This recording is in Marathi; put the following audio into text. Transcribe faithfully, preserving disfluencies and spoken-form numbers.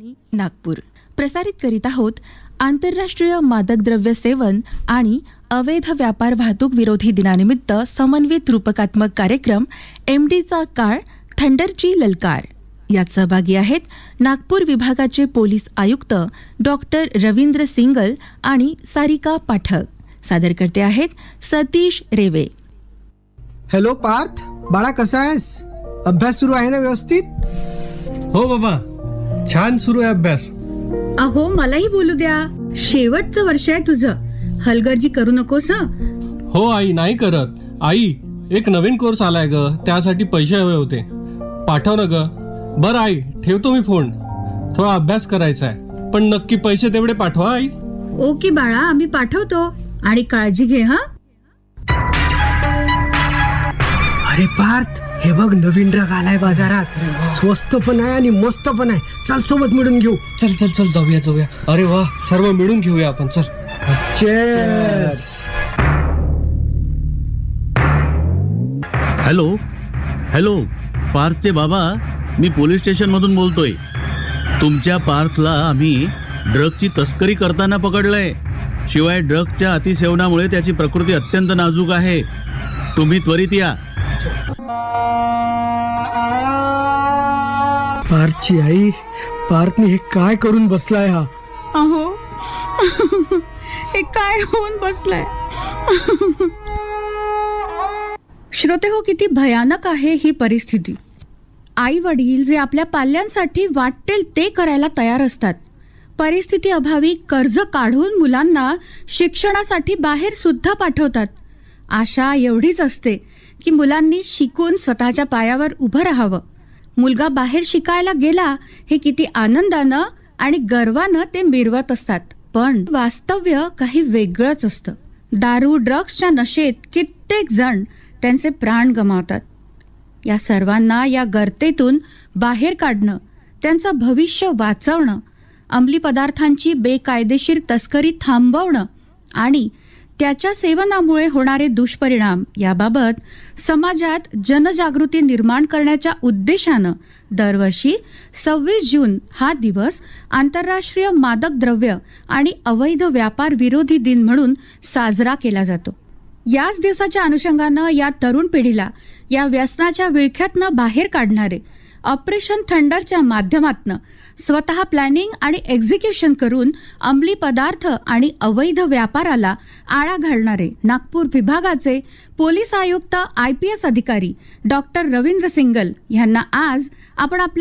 आकाशवाणी नागपूर प्रसारित करीत आहोत आंतरराष्ट्रीय मादक द्रव्य सेवन आणि अवैध व्यापार वाहतूक विरोधी दिनानिमित्त समन्वित रूपकात्मक कार्यक्रम एमडीचा काळ थंडरची ललकार. यात सहभागी आहेत नागपूर विभागाचे पोलीस आयुक्त डॉक्टर रवींद्र सिंगल आणि सारिका पाठक. सादर करते आहेत सतीश रेवे. हॅलो पार्थ, बाळा कसा आहेस? अभ्यास सुरू आहे ना व्यवस्थित? हो बाबा, छान सुरू आहे अभ्यास. अहो मलाही बोलू द्या. शेवटचं वर्ष आहे तुझं. हलगर्जी करू नकोस हं. हो आई, नाही करत. आई, एक नवीन कोर्स आलाय ग, त्यासाठी पैसे हवे होते. पाठव ना ग. बरं आई, ठेवतो मी फोन. थोडा अभ्यास करायचा आहे, पण नक्की पैसे तेवढे पाठवा आई. ओके बाळा, आम्ही पाठवतो. आणि काळजी घे हा. अरे पार्थ, हे बघ नवीन ड्रग आलाय बाजारात. स्वस्त पण आहे आणि मस्त पण आहे. चल सोबत मिळून घेऊ. चल चल चल जाऊया जाऊया. अरे वा, सर्व मिळून घेऊया आपण. चल. चेस. हॅलो हॅलो पार्थचे बाबा, मी पोलीस स्टेशन मधून बोलतोय. तुमच्या पार्थला आम्ही ड्रगची तस्करी करताना पकडलंय. शिवाय ड्रगच्या अतिसेवनामुळे त्याची प्रकृती अत्यंत नाजूक आहे. तुम्ही त्वरित या. पार्थची आई, पार्थने हे काय करून बसलाय हा? अहो हे काय होऊन बसलाय. श्रोते हो, किती भयानक आहे ही परिस्थिती. आई वडील जे आपल्या पाल्यांसाठी वाटेल ते करायला तयार असतात. परिस्थिती अभावी कर्ज काढून मुलांना शिक्षणासाठी बाहेर सुद्धा पाठवतात. आशा एवढीच असते की मुलांनी शिकून स्वतःच्या पायावर उभं राहावं. मुलगा बाहेर शिकायला गेला हे किती आनंदानं आणि गर्वानं ते मिरवत असतात. पण वास्तव्य काही वेगळंच असतं. दारू ड्रग्सच्या नशेत कित्येक जण त्यांचे प्राण गमावतात. या सर्वांना या गर्तेतून बाहेर काढणं, त्यांचं भविष्य वाचवणं, अंमली पदार्थांची बेकायदेशीर तस्करी थांबवणं आणि त्याच्या सेवनामुळे होणारे दुष्परिणाम याबाबत समाजात जनजागृती निर्माण करण्याच्या उद्देशानं दरवर्षी सव्वीस जून हा दिवस आंतरराष्ट्रीय मादक द्रव्य आणि अवैध व्यापार विरोधी दिन म्हणून साजरा केला जातो. याच दिवसाच्या अनुषंगानं या तरुण पिढीला या व्यसनाच्या विळख्यातनं बाहेर काढणारे ऑपरेशन थंडरच्या माध्यमातनं स्वतः प्लॅनिंग आणि एक्झिक्युशन करून अंमली पदार्थ आणि अवैध व्यापाराला आळा घालणारे नागपूर विभागाचे पोलीस आयुक्त आय पी एस अधिकारी डॉक्टर रवींद्र सिंगल यांना आज आपण आपल्या